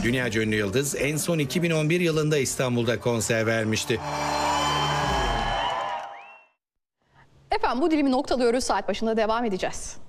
Dünyaca ünlü yıldız en son 2011 yılında İstanbul'da konser vermişti. Efendim bu dilimi noktalıyoruz. Saat başında devam edeceğiz.